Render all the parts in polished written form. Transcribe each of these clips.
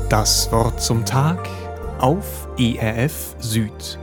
Das Wort zum Tag auf ERF Süd.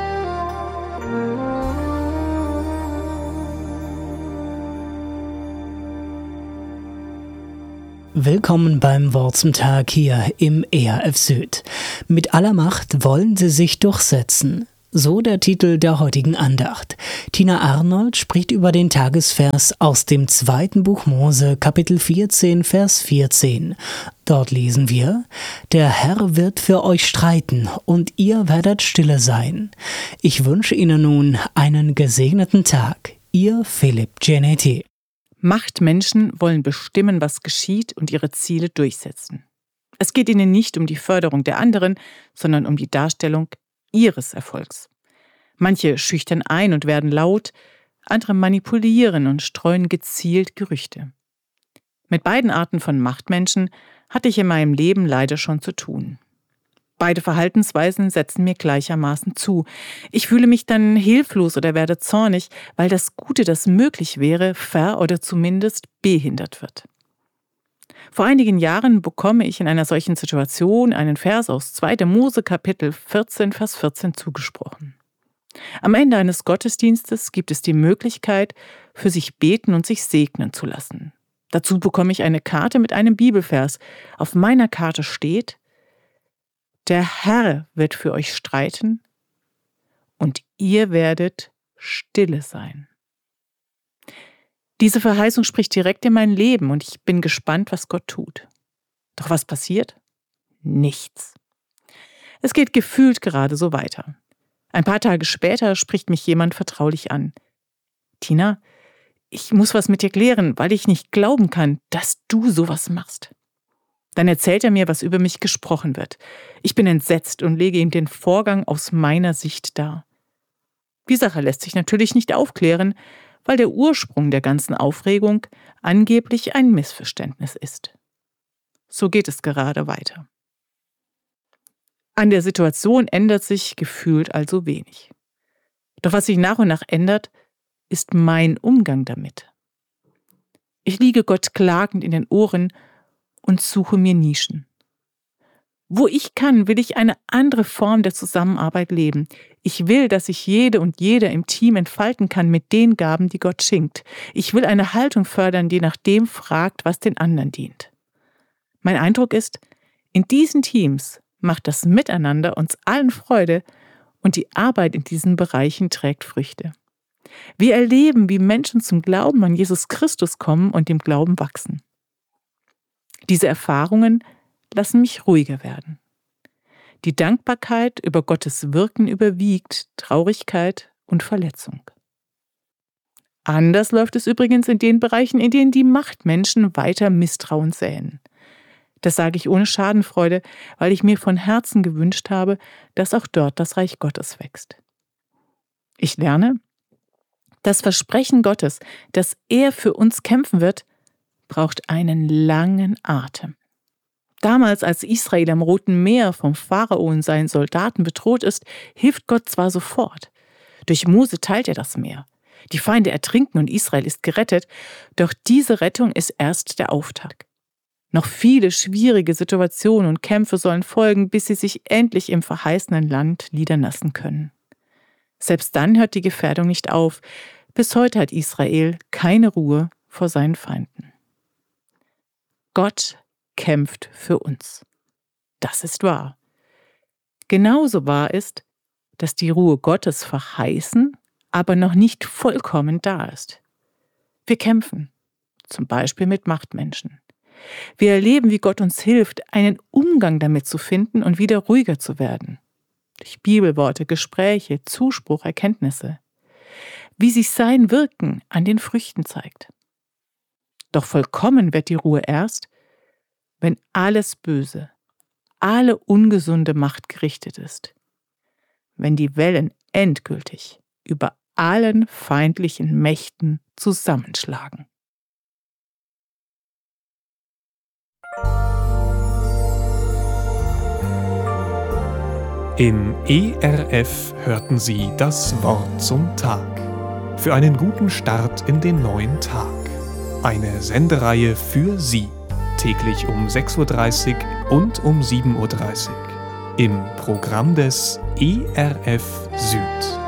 Willkommen beim Wort zum Tag hier im ERF Süd. Mit aller Macht wollen sie sich durchsetzen. So der Titel der heutigen Andacht. Tina Arnold spricht über den Tagesvers aus dem 2. Buch Mose, Kapitel 14, Vers 14. Dort lesen wir: Der Herr wird für euch streiten und ihr werdet stille sein. Ich wünsche Ihnen nun einen gesegneten Tag. Ihr Philipp Genetti. Machtmenschen wollen bestimmen, was geschieht und ihre Ziele durchsetzen. Es geht ihnen nicht um die Förderung der anderen, sondern um die Darstellung ihres Erfolgs. Manche schüchtern ein und werden laut, andere manipulieren und streuen gezielt Gerüchte. Mit beiden Arten von Machtmenschen hatte ich in meinem Leben leider schon zu tun. Beide Verhaltensweisen setzen mir gleichermaßen zu. Ich fühle mich dann hilflos oder werde zornig, weil das Gute, das möglich wäre, oder zumindest behindert wird. Vor einigen Jahren bekomme ich in einer solchen Situation einen Vers aus 2. Mose Kapitel 14, Vers 14 zugesprochen. Am Ende eines Gottesdienstes gibt es die Möglichkeit, für sich beten und sich segnen zu lassen. Dazu bekomme ich eine Karte mit einem Bibelvers. Auf meiner Karte steht: Der Herr wird für euch streiten und ihr werdet stille sein. Diese Verheißung spricht direkt in mein Leben und ich bin gespannt, was Gott tut. Doch was passiert? Nichts. Es geht gefühlt gerade so weiter. Ein paar Tage später spricht mich jemand vertraulich an. Tina, ich muss was mit dir klären, weil ich nicht glauben kann, dass du sowas machst. Dann erzählt er mir, was über mich gesprochen wird. Ich bin entsetzt und lege ihm den Vorgang aus meiner Sicht dar. Die Sache lässt sich natürlich nicht aufklären, weil der Ursprung der ganzen Aufregung angeblich ein Missverständnis ist. So geht es gerade weiter. An der Situation ändert sich gefühlt also wenig. Doch was sich nach und nach ändert, ist mein Umgang damit. Ich liege Gott klagend in den Ohren und suche mir Nischen. Wo ich kann, will ich eine andere Form der Zusammenarbeit leben. Ich will, dass sich jede und jeder im Team entfalten kann mit den Gaben, die Gott schenkt. Ich will eine Haltung fördern, die nach dem fragt, was den anderen dient. Mein Eindruck ist, in diesen Teams macht das Miteinander uns allen Freude und die Arbeit in diesen Bereichen trägt Früchte. Wir erleben, wie Menschen zum Glauben an Jesus Christus kommen und im Glauben wachsen. Diese Erfahrungen lassen mich ruhiger werden. Die Dankbarkeit über Gottes Wirken überwiegt Traurigkeit und Verletzung. Anders läuft es übrigens in den Bereichen, in denen die Machtmenschen weiter Misstrauen säen. Das sage ich ohne Schadenfreude, weil ich mir von Herzen gewünscht habe, dass auch dort das Reich Gottes wächst. Ich lerne, das Versprechen Gottes, dass er für uns kämpfen wird, braucht einen langen Atem. Damals, als Israel am Roten Meer vom Pharao und seinen Soldaten bedroht ist, hilft Gott zwar sofort. Durch Mose teilt er das Meer. Die Feinde ertrinken und Israel ist gerettet, doch diese Rettung ist erst der Auftakt. Noch viele schwierige Situationen und Kämpfe sollen folgen, bis sie sich endlich im verheißenen Land niederlassen können. Selbst dann hört die Gefährdung nicht auf. Bis heute hat Israel keine Ruhe vor seinen Feinden. Gott kämpft für uns. Das ist wahr. Genauso wahr ist, dass die Ruhe Gottes verheißen, aber noch nicht vollkommen da ist. Wir kämpfen, zum Beispiel mit Machtmenschen. Wir erleben, wie Gott uns hilft, einen Umgang damit zu finden und wieder ruhiger zu werden. Durch Bibelworte, Gespräche, Zuspruch, Erkenntnisse. Wie sich sein Wirken an den Früchten zeigt. Doch vollkommen wird die Ruhe erst, wenn alles Böse, alle ungesunde Macht gerichtet ist. Wenn die Wellen endgültig über allen feindlichen Mächten zusammenschlagen. Im ERF hörten Sie das Wort zum Tag. Für einen guten Start in den neuen Tag. Eine Sendereihe für Sie. täglich um 6:30 Uhr und um 7:30 Uhr im Programm des ERF Süd.